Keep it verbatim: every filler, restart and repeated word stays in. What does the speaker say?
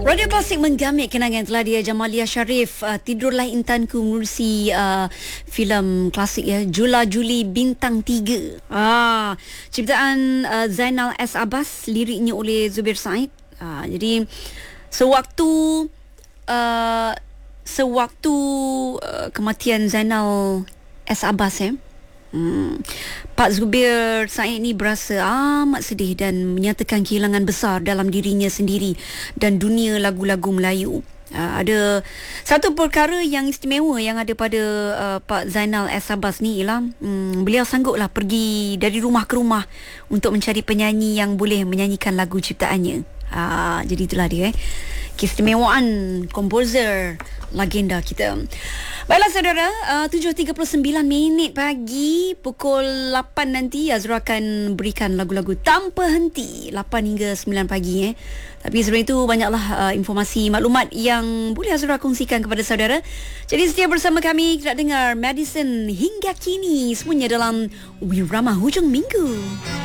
Radio Klasik menggamit kenangan telah dia Jamalia Sharif uh, Tidurlah Intanku mengurusi uh, filem klasik ya Jula Juli Bintang tiga. Ah, ciptaan uh, Zainal S. Abbas, liriknya oleh Zubir Said. Ah, jadi sewaktu uh, sewaktu uh, kematian Zainal S. Abbas eh Hmm. Pak Zubir Said ni berasa amat sedih dan menyatakan kehilangan besar dalam dirinya sendiri dan dunia lagu-lagu Melayu. Uh, ada satu perkara yang istimewa yang ada pada uh, Pak Zainal S. Abbas ni ialah um, beliau sangguplah pergi dari rumah ke rumah untuk mencari penyanyi yang boleh menyanyikan lagu ciptaannya. Uh, jadi itulah dia eh keistimewaan komposer legenda kita. Baiklah saudara, uh, tujuh tiga puluh sembilan minit pagi, pukul lapan nanti Azra akan berikan lagu-lagu tanpa henti lapan hingga sembilan pagi eh. Tapi sebelum itu banyaklah uh, informasi maklumat yang boleh Azra kongsikan kepada saudara. Jadi setia bersama kami, kita dengar Madison hingga kini semuanya dalam Wirama Hujung Minggu.